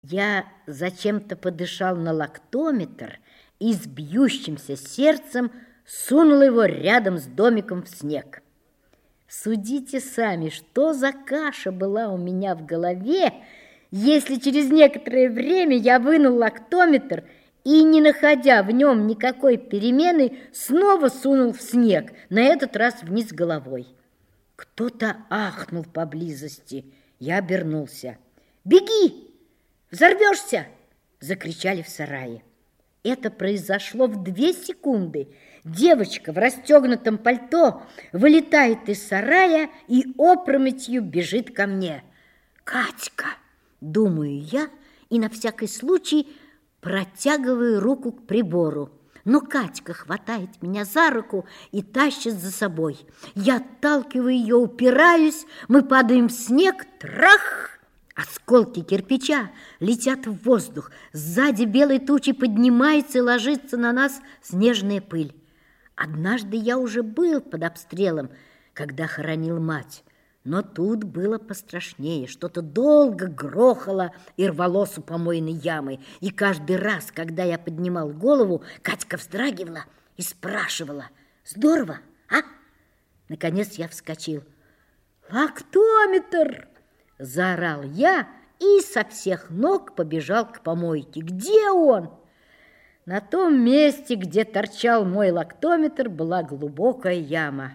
Я зачем-то подышал на лактометр и с бьющимся сердцем сунул его рядом с домиком в снег. Судите сами, что за каша была у меня в голове, если через некоторое время я вынул лактометр и, не находя в нем никакой перемены, снова сунул в снег, на этот раз вниз головой. Кто-то ахнул поблизости. Я обернулся. «Беги! Взорвешься!» – закричали в сарае. Это произошло в 2 секунды. Девочка в расстегнутом пальто вылетает из сарая и опрометью бежит ко мне. «Катька!» – думаю я и на всякий случай протягиваю руку к прибору. Но Катька хватает меня за руку и тащит за собой. Я отталкиваю ее, упираюсь, мы падаем в снег, трах! Осколки кирпича летят в воздух. Сзади белой тучи поднимается и ложится на нас снежная пыль. Однажды я уже был под обстрелом, когда хоронил мать. Но тут было пострашнее. Что-то долго грохало и рвалось у помойной ямы. И каждый раз, когда я поднимал голову, Катька вздрагивала и спрашивала: «Здорово, а?» Наконец я вскочил. «Лактометр!» – заорал я и со всех ног побежал к помойке. «Где он?» На том месте, где торчал мой лактометр, была глубокая яма.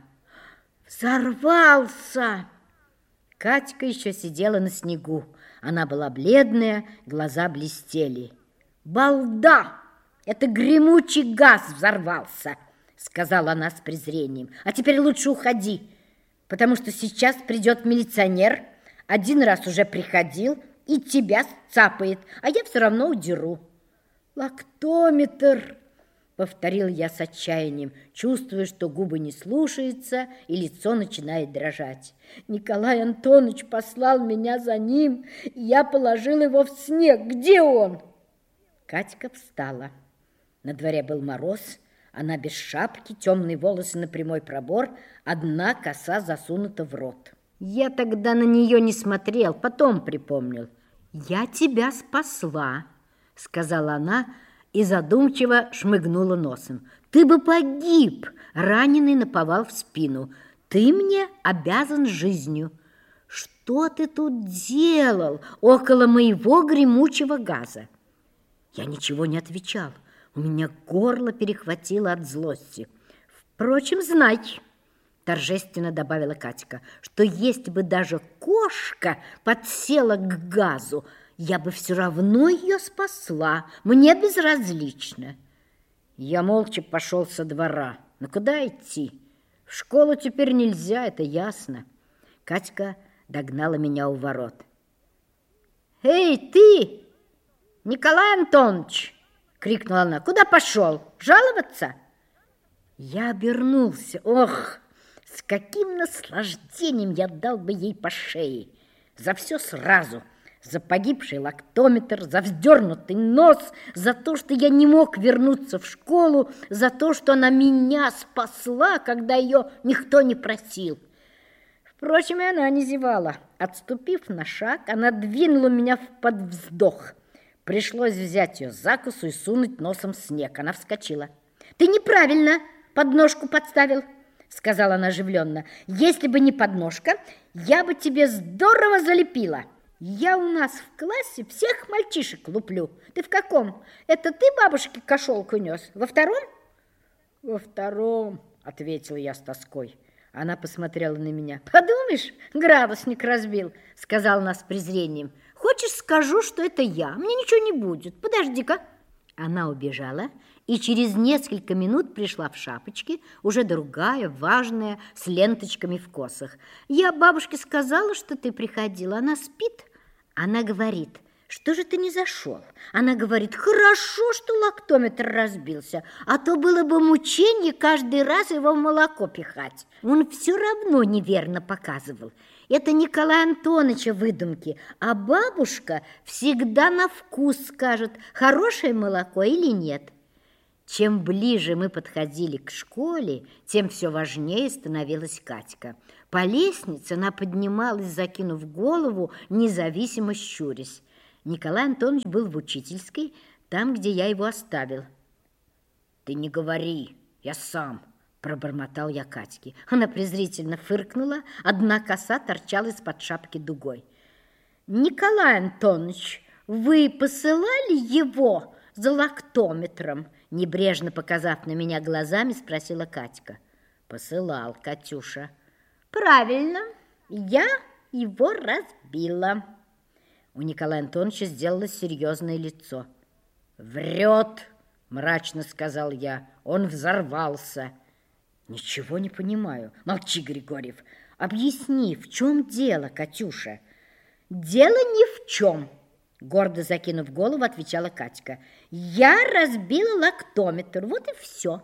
«Взорвался!» Катька еще сидела на снегу. Она была бледная, глаза блестели. «Балда! Это гремучий газ взорвался!» – сказала она с презрением. «А теперь лучше уходи, потому что сейчас придет милиционер. Один раз уже приходил и тебя цапает, а я все равно удеру». «Лактометр!» — повторил я с отчаянием, чувствуя, что губы не слушаются и лицо начинает дрожать. «Николай Антонович послал меня за ним, и я положил его в снег. Где он?» Катька встала. На дворе был мороз, она без шапки, темные волосы на прямой пробор, одна коса засунута в рот. Я тогда на нее не смотрел, потом припомнил. «Я тебя спасла», — сказала она и задумчиво шмыгнула носом. «Ты бы погиб, раненый наповал в спину. Ты мне обязан жизнью. Что ты тут делал около моего гремучего газа?» Я ничего не отвечал. У меня горло перехватило от злости. «Впрочем, знай», — торжественно добавила Катька, «что если бы даже кошка подсела к газу, я бы все равно ее спасла. Мне безразлично». Я молча пошел со двора. Но куда идти? В школу теперь нельзя, это ясно. Катька догнала меня у ворот. «Эй, ты, Николай Антонович!» — крикнула она. «Куда пошел? Жаловаться?» Я обернулся. Ох, с каким наслаждением я дал бы ей по шее. За все сразу. За погибший лактометр, за вздернутый нос, за то, что я не мог вернуться в школу, за то, что она меня спасла, когда ее никто не просил. Впрочем, и она не зевала. Отступив на шаг, она двинула меня под вздох. Пришлось взять ее за косу и сунуть носом в снег. Она вскочила. «Ты неправильно подножку подставил», — сказала она оживленно. «Если бы не подножка, я бы тебе здорово залепила. Я у нас в классе всех мальчишек луплю. Ты в каком? Это ты бабушке кошелку нес? Во втором?» «Во втором», — ответил я с тоской. Она посмотрела на меня. «Подумаешь, градусник разбил», — сказала она с презрением. «Хочешь, скажу, что это я? Мне ничего не будет. Подожди-ка». Она убежала и через несколько минут пришла в шапочке, уже другая, важная, с ленточками в косах. «Я бабушке сказала, что ты приходила. Она спит». Она говорит: «Что же ты не зашел?» Она говорит: «Хорошо, что лактометр разбился, а то было бы мучение каждый раз его в молоко пихать. Он все равно неверно показывал. Это Николая Антоновича выдумки, а бабушка всегда на вкус скажет, хорошее молоко или нет». Чем ближе мы подходили к школе, тем все важнее становилась Катька. По лестнице она поднималась, закинув голову, независимо щурясь. Николай Антонович был в учительской, там, где я его оставил. «Ты не говори, я сам», – пробормотал я Катьке. Она презрительно фыркнула, одна коса торчала из-под шапки дугой. «Николай Антонович, вы посылали его за лактометром?» Небрежно показав на меня глазами, спросила Катька. «Посылал, Катюша». «Правильно, я его разбила». У Николая Антоновича сделалось серьезное лицо. «Врет!» – мрачно сказал я. «Он взорвался». «Ничего не понимаю». «Молчи, Григорьев. Объясни, в чем дело, Катюша?» «Дело ни в чем», – гордо закинув голову, отвечала Катька. «Я разбила лактометр, вот и все».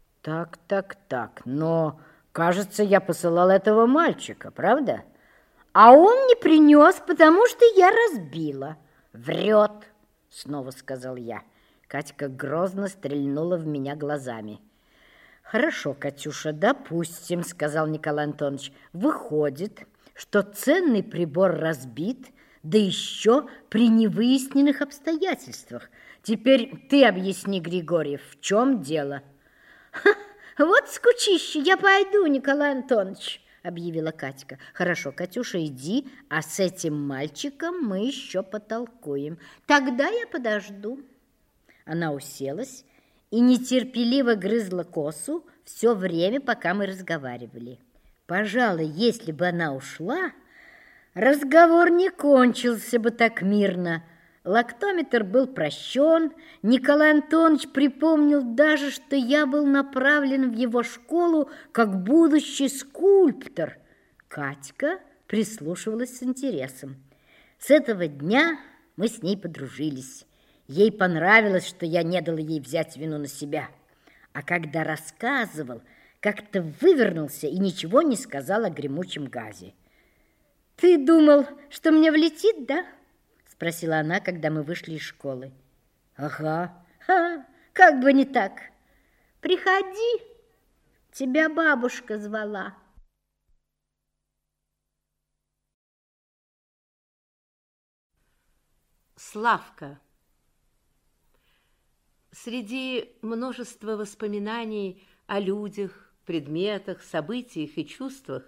«Так, но, кажется, я посылал этого мальчика, правда?» «А он не принес, потому что я разбила». «Врет», – снова сказал я. Катька грозно стрельнула в меня глазами. «Хорошо, Катюша, допустим», – сказал Николай Антонович. «Выходит, что ценный прибор разбит, да еще при невыясненных обстоятельствах. Теперь ты объясни, Григорьев, в чем дело?» «Вот скучище, я пойду, Николай Антонович», – объявила Катька. «Хорошо, Катюша, иди, а с этим мальчиком мы еще потолкуем. Тогда я подожду». Она уселась и нетерпеливо грызла косу все время, пока мы разговаривали. Пожалуй, если бы она ушла, разговор не кончился бы так мирно. Лактометр был прощен. Николай Антонович припомнил даже, что я был направлен в его школу как будущий скульптор. Катька прислушивалась с интересом. С этого дня мы с ней подружились. Ей понравилось, что я не дал ей взять вину на себя. А когда рассказывал, как-то вывернулся и ничего не сказал о гремучем газе. «Ты думал, что мне влетит, да?» – спросила она, когда мы вышли из школы. «Ага». Как бы не так. Приходи, тебя бабушка звала». Славка. Среди множества воспоминаний о людях, предметах, событиях и чувствах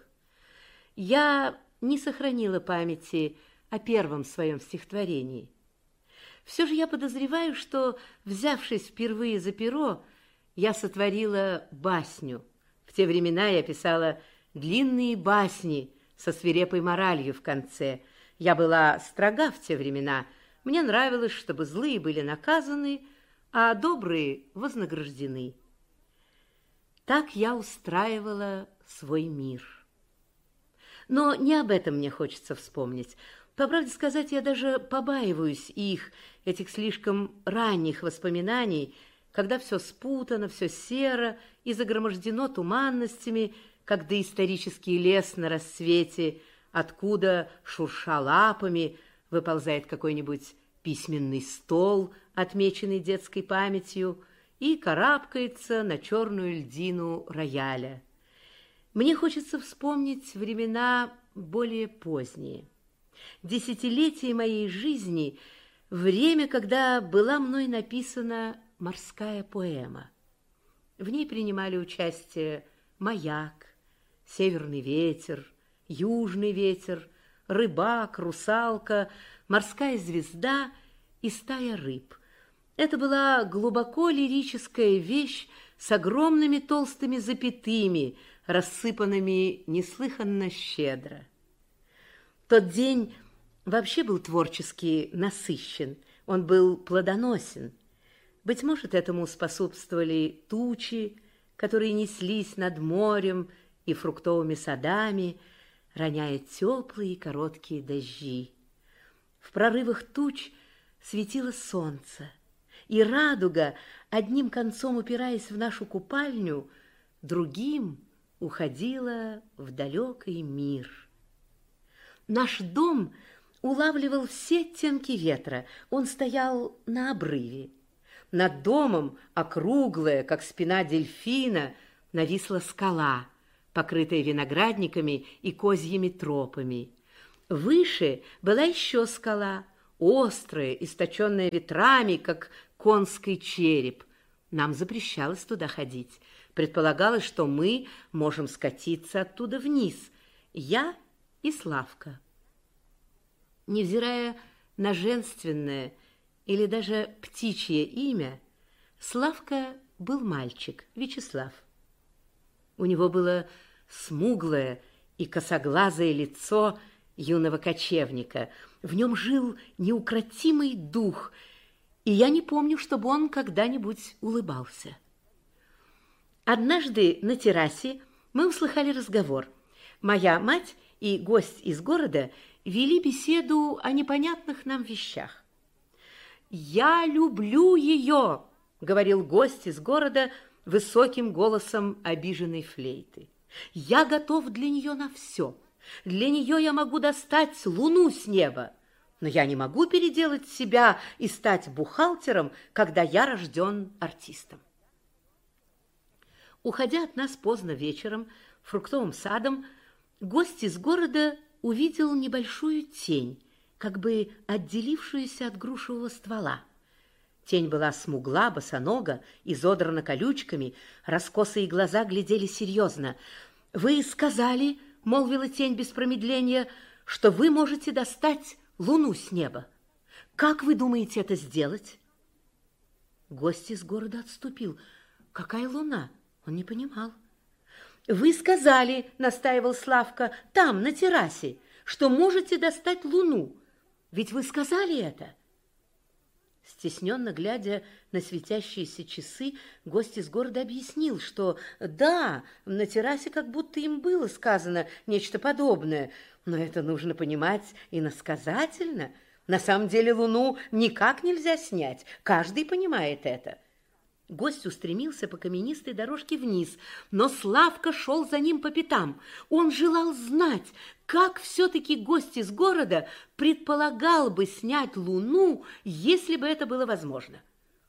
я не сохранила памяти о первом своем стихотворении. Все же я подозреваю, что, взявшись впервые за перо, я сотворила басню. В те времена я писала длинные басни со свирепой моралью в конце. Я была строга в те времена. Мне нравилось, чтобы злые были наказаны, а добрые вознаграждены. Так я устраивала свой мир. Но не об этом мне хочется вспомнить. По правде сказать, я даже побаиваюсь их, этих слишком ранних воспоминаний, когда все спутано, все серо и загромождено туманностями, как доисторический лес на рассвете, откуда, шурша лапами, выползает какой-нибудь письменный стол, отмеченный детской памятью, и карабкается на черную льдину рояля. Мне хочется вспомнить времена более поздние. Десятилетие моей жизни, время, когда была мной написана морская поэма. В ней принимали участие маяк, северный ветер, южный ветер, рыбак, русалка, морская звезда и стая рыб. Это была глубоко лирическая вещь с огромными толстыми запятыми, рассыпанными неслыханно щедро. Тот день вообще был творчески насыщен, он был плодоносен. Быть может, этому способствовали тучи, которые неслись над морем и фруктовыми садами, роняя теплые короткие дожди. В прорывах туч светило солнце, и радуга, одним концом упираясь в нашу купальню, другим уходила в далекий мир. Наш дом улавливал все оттенки ветра, он стоял на обрыве. Над домом, округлая, как спина дельфина, нависла скала, покрытая виноградниками и козьими тропами. Выше была еще скала, острое, источенное ветрами, как конский череп. Нам запрещалось туда ходить. Предполагалось, что мы можем скатиться оттуда вниз, я и Славка. Невзирая на женственное или даже птичье имя, Славка был мальчик, Вячеслав. У него было смуглое и косоглазое лицо юного кочевника. В нем жил неукротимый дух, и я не помню, чтобы он когда-нибудь улыбался. Однажды на террасе мы услыхали разговор. Моя мать и гость из города вели беседу о непонятных нам вещах. «Я люблю ее», — говорил гость из города высоким голосом обиженной флейты. «Я готов для нее на все. Для нее я могу достать луну с неба, но я не могу переделать себя и стать бухгалтером, когда я рожден артистом». Уходя от нас поздно вечером фруктовым садом, гость из города увидел небольшую тень, как бы отделившуюся от грушевого ствола. Тень была смугла, босонога, изодрана колючками, раскосые глаза глядели серьезно. «Вы сказали, — молвила тень без промедления, — что вы можете достать луну с неба. Как вы думаете это сделать?» Гость из города отступил. «Какая луна?» Он не понимал. «Вы сказали, — настаивал Славка, — там, на террасе, что можете достать луну. Ведь вы сказали это?» Стесненно глядя на светящиеся часы, гость из города объяснил, что да, на террасе как будто им было сказано нечто подобное, но это нужно понимать иносказательно. На самом деле луну никак нельзя снять, каждый понимает это. Гость устремился по каменистой дорожке вниз, но Славка шел за ним по пятам. Он желал знать, как все-таки гость из города предполагал бы снять луну, если бы это было возможно.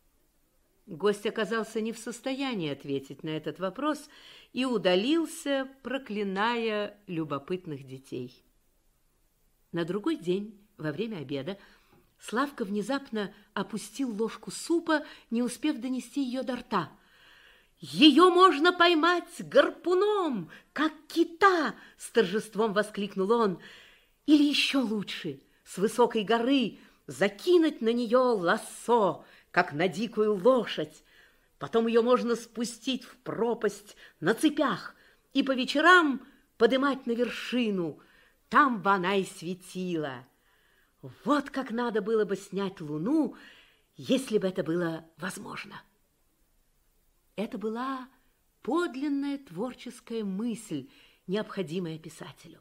Гость оказался не в состоянии ответить на этот вопрос и удалился, проклиная любопытных детей. На другой день, во время обеда, Славка внезапно опустил ложку супа, не успев донести ее до рта. «Ее можно поймать гарпуном, как кита!» — с торжеством воскликнул он. «Или еще лучше, с высокой горы закинуть на нее лассо, как на дикую лошадь. Потом ее можно спустить в пропасть на цепях и по вечерам подымать на вершину. Там бы она и светила. Вот как надо было бы снять луну, если бы это было возможно». Это была подлинная творческая мысль, необходимая писателю.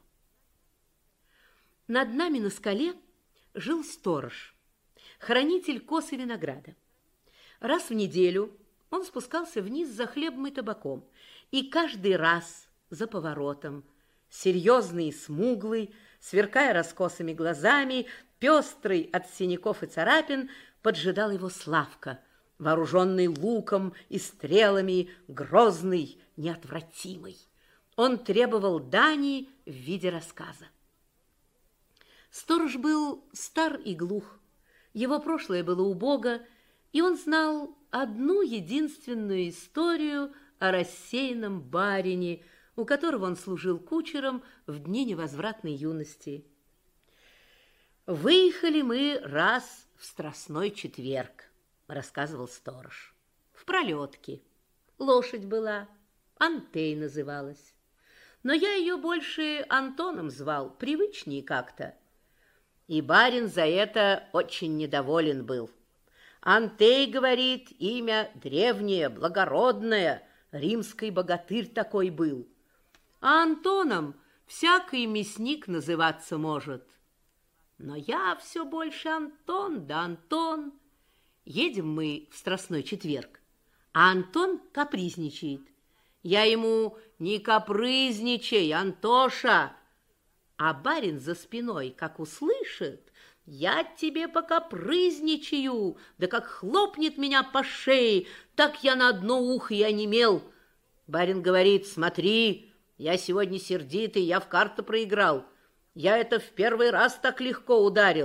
Над нами на скале жил сторож, хранитель коз и винограда. Раз в неделю он спускался вниз за хлебом и табаком, и каждый раз за поворотом, серьезный и смуглый, сверкая раскосыми глазами, пестрый от синяков и царапин, поджидал его Славка, вооруженный луком и стрелами, грозный, неотвратимый. Он требовал дани в виде рассказа. Сторож был стар и глух, его прошлое было убого, и он знал одну единственную историю о рассеянном барине, у которого он служил кучером в дни невозвратной юности. «Выехали мы раз в Страстной четверг», — рассказывал сторож. «В пролетке. Лошадь была, Антей называлась. Но я ее больше Антоном звал, привычнее как-то. И барин за это очень недоволен был. Антей, говорит, имя древнее, благородное, римский богатырь такой был. А Антоном всякий мясник называться может. Но я все больше Антон да Антон». Едем мы в Страстной четверг, а Антон капризничает. Я ему: «Не капризничай, Антоша!» А барин за спиной, как услышит: «Я тебе покапризничаю!» Да как хлопнет меня по шее, так я на одно ухо и онемел. Барин говорит: «Смотри, я сегодня сердитый, я в карты проиграл. Я это в первый раз так легко ударил,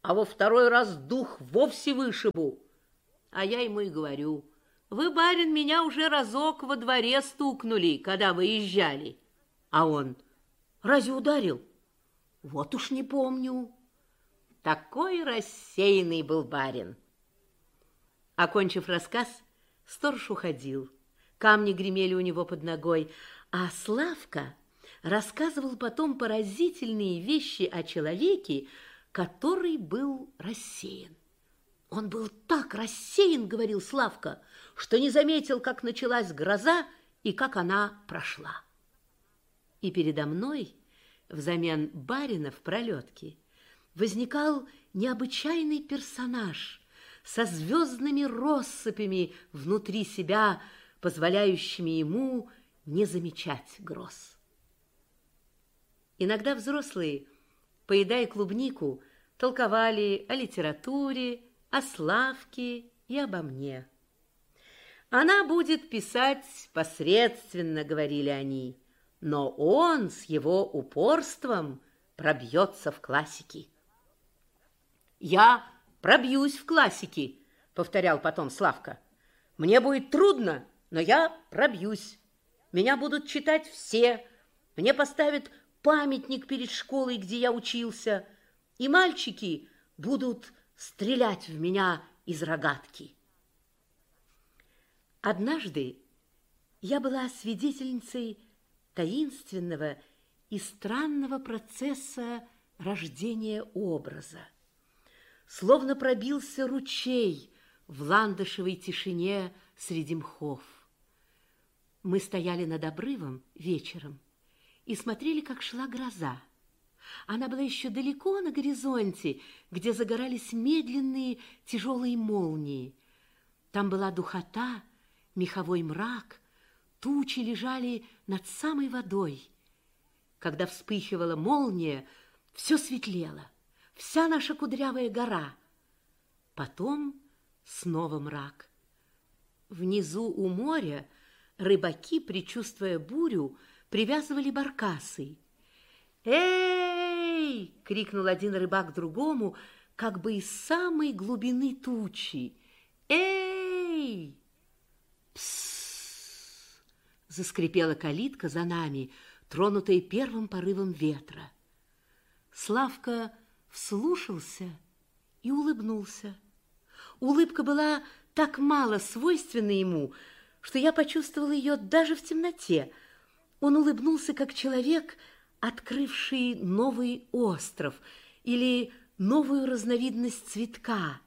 а во второй раз дух вовсе вышибу. А я ему и говорю: вы, барин, меня уже разок во дворе стукнули, когда выезжали. А он: разве ударил? Вот уж не помню. Такой рассеянный был барин. Окончив рассказ, сторож уходил. Камни гремели у него под ногой, а Славка рассказывал потом поразительные вещи о человеке, который был рассеян. Он был так рассеян, говорил Славка, что не заметил, как началась гроза и как она прошла. И передо мной, взамен барина в пролетке, возникал необычайный персонаж со звездными россыпями внутри себя, позволяющими ему не замечать гроз. Иногда взрослые, поедая клубнику, толковали о литературе, о Славке и обо мне. «Она будет писать посредственно», — говорили они, «но он с его упорством пробьется в классики». «Я пробьюсь в классики», — повторял потом Славка. «Мне будет трудно, но я пробьюсь. Меня будут читать все. Мне поставят памятник перед школой, где я учился, и мальчики будут стрелять в меня из рогатки». Однажды я была свидетельницей таинственного и странного процесса рождения образа. Словно пробился ручей в ландышевой тишине среди мхов. Мы стояли над обрывом вечером и смотрели, как шла гроза. Она была еще далеко на горизонте, где загорались медленные тяжелые молнии. Там была духота, меховой мрак, тучи лежали над самой водой. Когда вспыхивала молния, все светлело. Вся наша кудрявая гора. Потом снова мрак. Внизу у моря рыбаки, предчувствуя бурю, привязывали баркасы. «Эй!» — крикнул один рыбак другому, как бы из самой глубины тучи. «Эй!» «Псс!» — заскрипела калитка за нами, тронутая первым порывом ветра. Славка вслушался и улыбнулся. Улыбка была так мало свойственна ему, что я почувствовала ее даже в темноте. Он улыбнулся, как человек, открывший новый остров или новую разновидность цветка.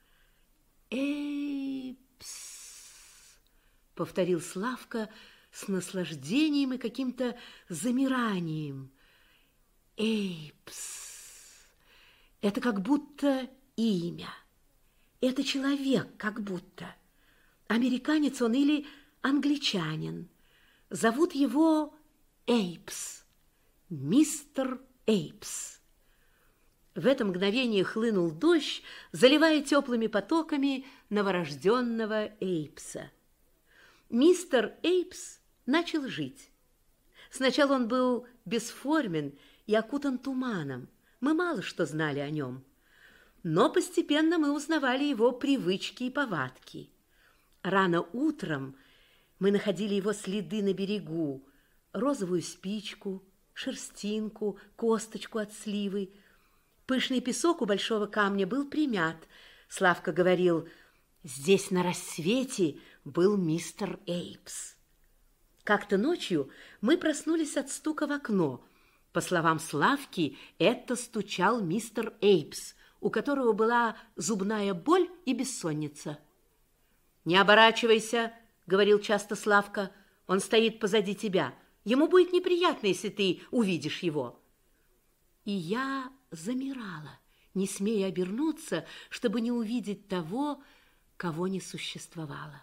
«Эй, пс!» — повторил Славка с наслаждением и каким-то замиранием. «Эй, пс!» Это как будто имя. Это человек как будто. Американец он или англичанин. Зовут его Эйпс. Мистер Эйпс. В это мгновение хлынул дождь, заливая теплыми потоками новорожденного Эйпса. Мистер Эйпс начал жить. Сначала он был бесформен и окутан туманом. Мы мало что знали о нем, но постепенно мы узнавали его привычки и повадки. Рано утром мы находили его следы на берегу: розовую спичку, шерстинку, косточку от сливы. Пышный песок у большого камня был примят. Славка говорил: здесь на рассвете был мистер Эйпс. Как-то ночью мы проснулись от стука в окно. По словам Славки, это стучал мистер Эйпс, у которого была зубная боль и бессонница. «Не оборачивайся», — говорил часто Славка, — «он стоит позади тебя. Ему будет неприятно, если ты увидишь его». И я замирала, не смея обернуться, чтобы не увидеть того, кого не существовало.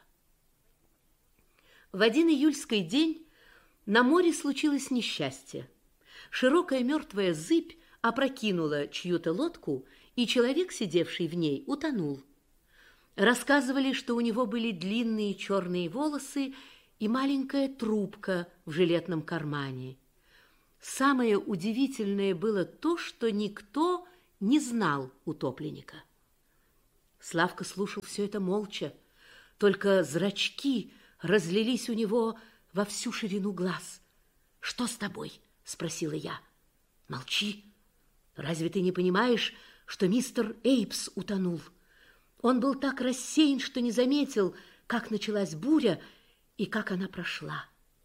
В один июльский день на море случилось несчастье. Широкая мертвая зыбь опрокинула чью-то лодку, и человек, сидевший в ней, утонул. Рассказывали, что у него были длинные черные волосы и маленькая трубка в жилетном кармане. Самое удивительное было то, что никто не знал утопленника. Славка слушал все это молча, только зрачки разлились у него во всю ширину глаз. «Что с тобой?» – спросила я. «Молчи. Разве ты не понимаешь, что мистер Эйпс утонул? Он был так рассеян, что не заметил, как началась буря и как она прошла».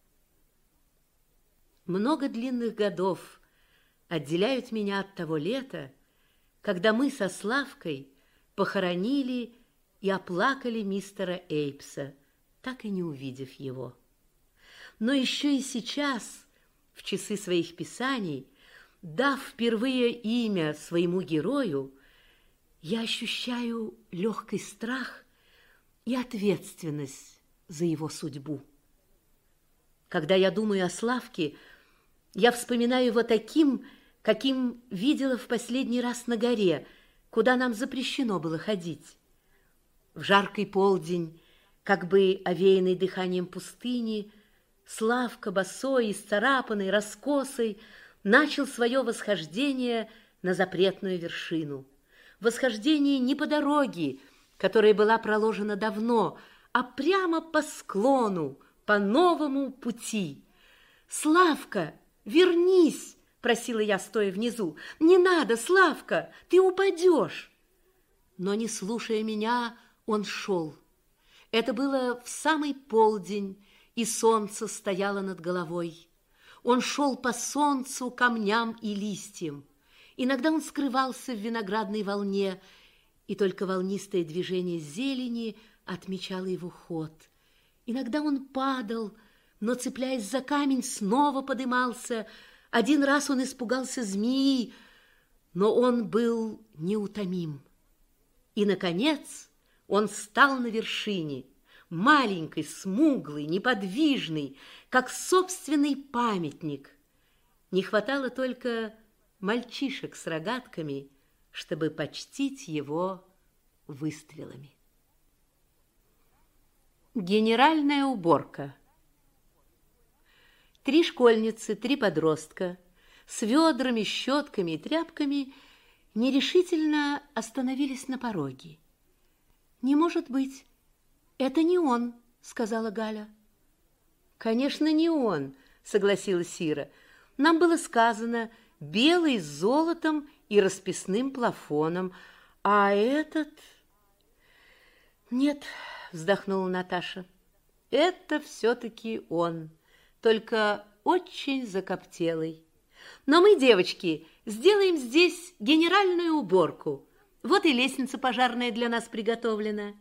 Много длинных годов отделяют меня от того лета, когда мы со Славкой похоронили и оплакали мистера Эйпса, так и не увидев его. Но еще и сейчас, в часы своих писаний, дав впервые имя своему герою, я ощущаю легкий страх и ответственность за его судьбу. Когда я думаю о Славке, я вспоминаю его таким, каким видела в последний раз на горе, куда нам запрещено было ходить. В жаркий полдень, как бы овеянный дыханием пустыни, Славка, босой, исцарапанный, раскосый, начал свое восхождение на запретную вершину. Восхождение не по дороге, которая была проложена давно, а прямо по склону, по новому пути. «Славка, вернись!» – просила я, стоя внизу. «Не надо, Славка, ты упадешь!» Но, не слушая меня, он шел. Это было в самый полдень, и солнце стояло над головой. Он шел по солнцу, камням и листьям. Иногда он скрывался в виноградной волне, и только волнистое движение зелени отмечало его ход. Иногда он падал, но, цепляясь за камень, снова подымался. Один раз он испугался змеи, но он был неутомим. И, наконец, он встал на вершине, маленький, смуглый, неподвижный, как собственный памятник. Не хватало только мальчишек с рогатками, чтобы почтить его выстрелами. Генеральная уборка. 3 школьницы, 3 подростка с ведрами, щетками и тряпками нерешительно остановились на пороге. «Не может быть, это не он», — сказала Галя. «Конечно, не он», — согласилась Сира. «Нам было сказано, белый с золотом и расписным плафоном, а этот...» «Нет», — вздохнула Наташа, — «это все-таки он, только очень закоптелый. Но мы, девочки, сделаем здесь генеральную уборку. Вот и лестница пожарная для нас приготовлена».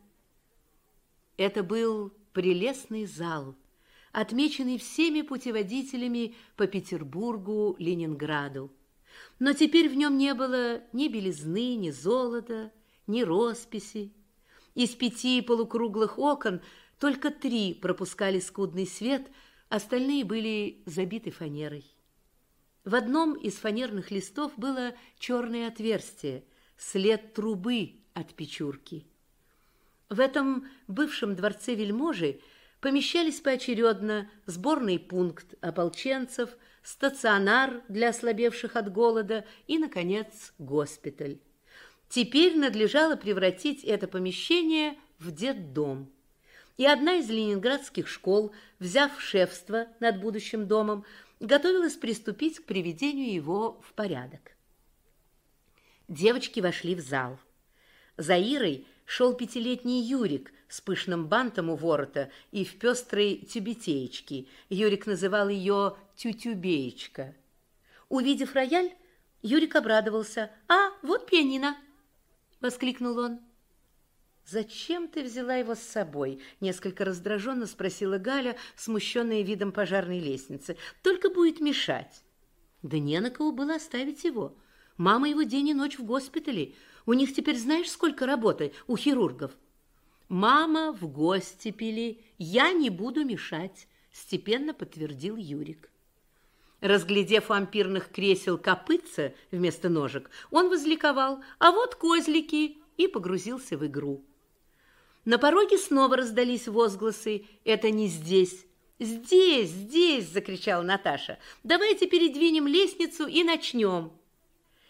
Это был прелестный зал, отмеченный всеми путеводителями по Петербургу, Ленинграду. Но теперь в нем не было ни белизны, ни золота, ни росписи. Из 5 полукруглых окон только 3 пропускали скудный свет, остальные были забиты фанерой. В одном из фанерных листов было черное отверстие, след трубы от печурки. В этом бывшем дворце вельможи помещались поочередно сборный пункт ополченцев, стационар для ослабевших от голода и, наконец, госпиталь. Теперь надлежало превратить это помещение в детдом. И одна из ленинградских школ, взяв шефство над будущим домом, готовилась приступить к приведению его в порядок. Девочки вошли в зал. За Ирой шел 5-летний Юрик с пышным бантом у ворота и в пестрой тюбетеечке. Юрик называл ее Тютюбеечка. Увидев рояль, Юрик обрадовался. «А, вот пианино!» — воскликнул он. «Зачем ты взяла его с собой?» — несколько раздраженно спросила Галя, смущенная видом пожарной лестницы. «Только будет мешать». Да не на кого было оставить его. Мама его день и ночь в госпитале. У них теперь знаешь, сколько работы у хирургов? «Мама в госпитале, я не буду мешать», — степенно подтвердил Юрик. Разглядев у ампирных кресел копытца вместо ножек, он возликовал: «А вот козлики!» и погрузился в игру. На пороге снова раздались возгласы: «Это не здесь!» «Здесь, здесь!» – закричала Наташа. «Давайте передвинем лестницу и начнем!»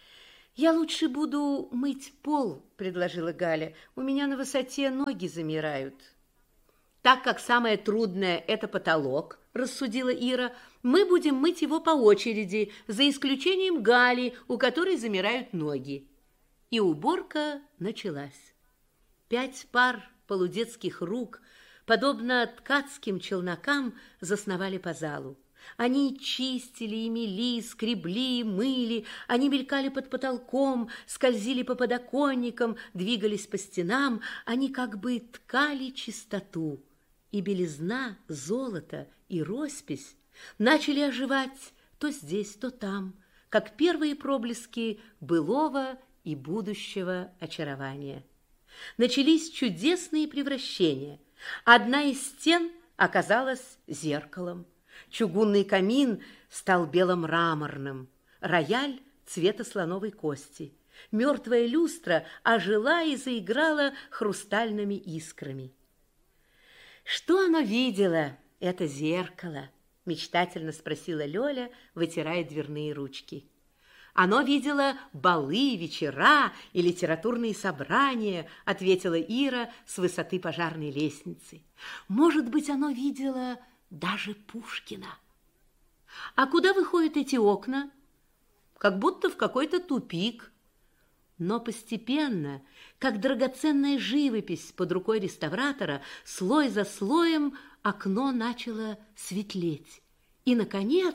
«Я лучше буду мыть пол», – предложила Галя. «У меня на высоте ноги замирают». «Так как самое трудное – это потолок», – рассудила Ира, – «мы будем мыть его по очереди, за исключением Гали, у которой замирают ноги». И уборка началась. 5 пар полудетских рук, подобно ткацким челнокам, засновали по залу. Они чистили и мели, скребли и мыли, они мелькали под потолком, скользили по подоконникам, двигались по стенам, они как бы ткали чистоту. И белизна, золото и роспись начали оживать то здесь, то там, как первые проблески былого и будущего очарования. Начались чудесные превращения. Одна из стен оказалась зеркалом. Чугунный камин стал бело-мраморным, рояль цвета слоновой кости. Мертвая люстра ожила и заиграла хрустальными искрами. «Что оно видело, это зеркало?» – мечтательно спросила Лёля, вытирая дверные ручки. «Оно видело балы, вечера и литературные собрания», – ответила Ира с высоты пожарной лестницы. «Может быть, оно видело даже Пушкина». «А куда выходят эти окна?» «Как будто в какой-то тупик». Но постепенно, как драгоценная живопись под рукой реставратора, слой за слоем окно начало светлеть. И, наконец,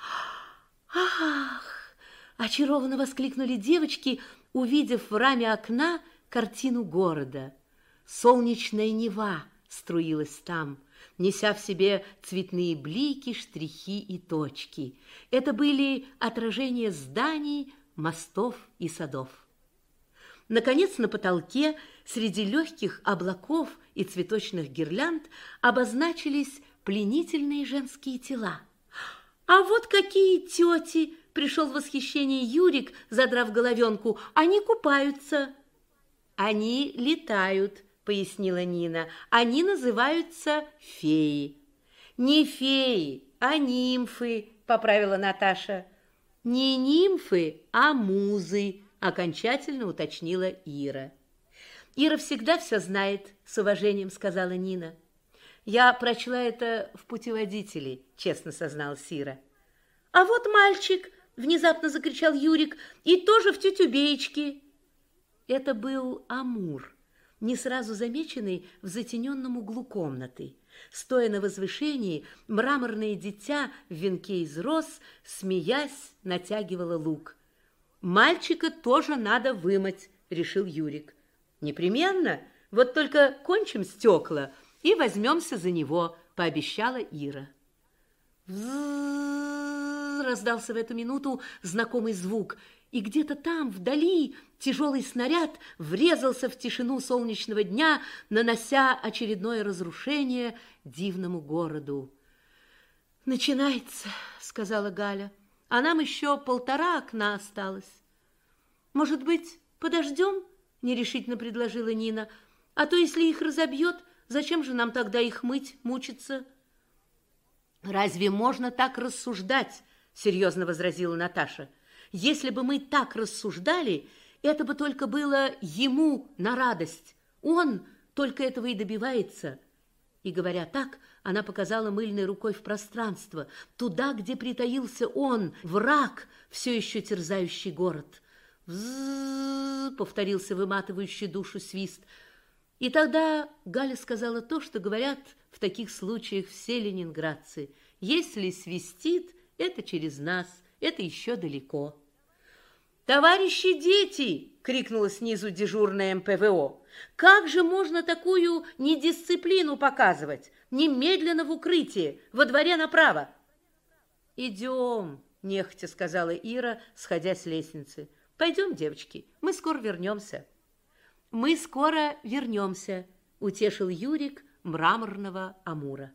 «Ах!» – очарованно воскликнули девочки, увидев в раме окна картину города. Солнечная Нева струилась там, неся в себе цветные блики, штрихи и точки. Это были отражения зданий, мостов и садов. Наконец, на потолке, среди легких облаков и цветочных гирлянд, обозначились пленительные женские тела. «А вот какие тети!» – пришел в восхищение Юрик, задрав головенку. «Они купаются». «Они летают», – пояснила Нина. «Они называются феи». «Не феи, а нимфы», – поправила Наташа. «Не нимфы, а музы», – окончательно уточнила Ира. «Ира всегда все знает», – с уважением сказала Нина. «Я прочла это в путеводителе», – честно созналась Ира. «А вот мальчик!» – внезапно закричал Юрик. «И тоже в тютюбеечке». Это был Амур, не сразу замеченный в затененном углу комнаты. Стоя на возвышении, мраморное дитя в венке из роз, смеясь, натягивало лук. «Мальчика тоже надо вымыть», – решил Юрик. «Непременно, вот только кончим стекла и возьмемся за него», – пообещала Ира. «Вззззз!» – раздался в эту минуту знакомый звук, и где-то там, вдали, тяжелый снаряд врезался в тишину солнечного дня, нанося очередное разрушение дивному городу. «Начинается», – сказала Галя. «А нам еще 1,5 окна осталось». «Может быть, подождем?» – нерешительно предложила Нина. «А то, если их разобьет, зачем же нам тогда их мыть, мучиться?» «Разве можно так рассуждать?» – серьезно возразила Наташа. «Если бы мы так рассуждали, это бы только было ему на радость. Он только этого и добивается». И, говоря так, она показала мыльной рукой в пространство, туда, где притаился он, враг, все еще терзающий город. «Вззззз!» — повторился выматывающий душу свист. И тогда Галя сказала то, что говорят в таких случаях все ленинградцы. «Если свистит, это через нас, это еще далеко». «Товарищи дети!» – крикнула снизу дежурная МПВО. «Как же можно такую недисциплину показывать? Немедленно в укрытие, во дворе направо!» «Идем!» – нехотя сказала Ира, сходя с лестницы. «Пойдем, девочки, мы скоро вернемся». «Мы скоро вернемся», – утешил Юрик мраморного Амура.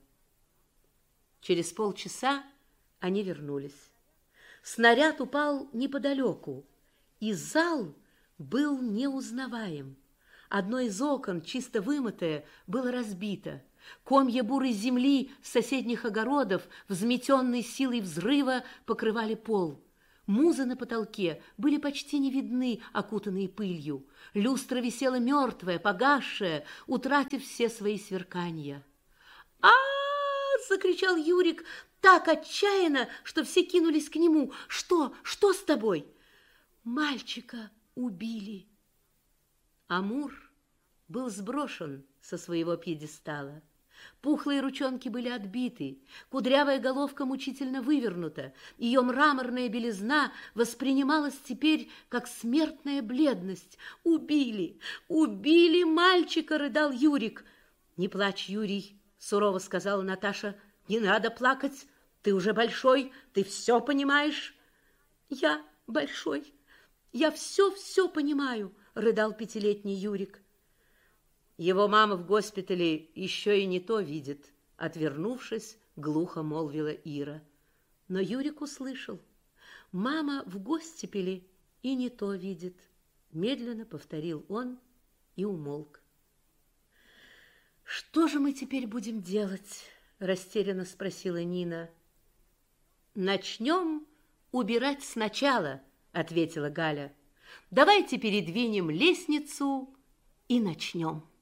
Через полчаса они вернулись. Снаряд упал неподалеку, и зал был неузнаваем. Одно из окон, чисто вымытое, было разбито. Комья бурой земли с соседних огородов, взметенной силой взрыва, покрывали пол. Музы на потолке были почти не видны, окутанные пылью. Люстра висела мертвая, погасшая, утратив все свои сверкания. Закричал Юрик так отчаянно, что все кинулись к нему. Что с тобой? Мальчика убили. Амур был сброшен со своего пьедестала. Пухлые ручонки были отбиты, кудрявая головка мучительно вывернута, ее мраморная белизна воспринималась теперь как смертная бледность. «Убили! Убили мальчика!» — рыдал Юрик. «Не плачь, Юрий!» — сурово сказала Наташа. «Не надо плакать, ты уже большой, ты все понимаешь». «Я большой, я все понимаю!» — рыдал пятилетний Юрик. «Его мама в госпитале еще и не то видит», — отвернувшись, глухо молвила Ира. Но Юрик услышал. «Мама в госпитале и не то видит», — медленно повторил он и умолк. «Что же мы теперь будем делать?» — растерянно спросила Нина. «Начнем убирать сначала», — ответила Галя. «Давайте передвинем лестницу и начнем».